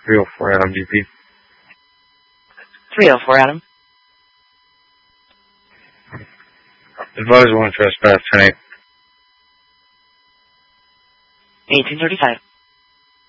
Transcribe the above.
304 Adam GP. 304 Adam. Advise 1 trespass tonight. 1835.